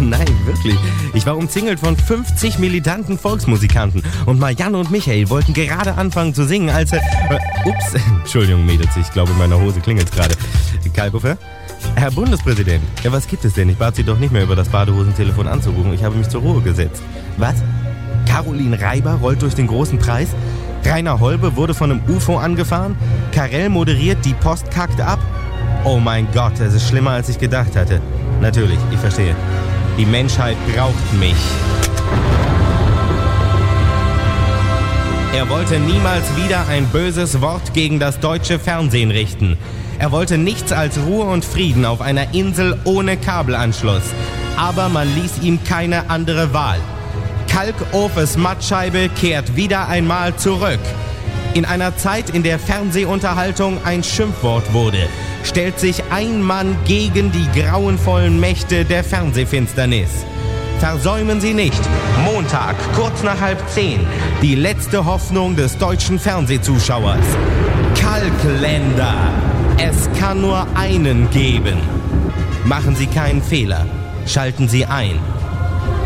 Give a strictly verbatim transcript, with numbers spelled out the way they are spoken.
Nein, wirklich. Ich war umzingelt von fünfzig militanten Volksmusikanten und Marianne und Michael wollten gerade anfangen zu singen, als... Äh, ups, Entschuldigung, Mädels, ich glaube, in meiner Hose klingelt's gerade. Kalkofer? Herr Bundespräsident, ja, was gibt es denn? Ich bat Sie doch nicht mehr über das Badehosentelefon anzurufen. Ich habe mich zur Ruhe gesetzt. Was? Caroline Reiber rollt durch den großen Preis? Rainer Holbe wurde von einem U F O angefahren? Karel moderiert, die Post kackt ab? Oh mein Gott, es ist schlimmer, als ich gedacht hatte. Natürlich, ich verstehe. Die Menschheit braucht mich. Er wollte niemals wieder ein böses Wort gegen das deutsche Fernsehen richten. Er wollte nichts als Ruhe und Frieden auf einer Insel ohne Kabelanschluss. Aber man ließ ihm keine andere Wahl. Kalkofes Mattscheibe kehrt wieder einmal zurück. In einer Zeit, in der Fernsehunterhaltung ein Schimpfwort wurde, stellt sich ein Mann gegen die grauenvollen Mächte der Fernsehfinsternis. Versäumen Sie nicht, Montag, kurz nach halb zehn, die letzte Hoffnung des deutschen Fernsehzuschauers. Kalkländer. Es kann nur einen geben. Machen Sie keinen Fehler. Schalten Sie ein.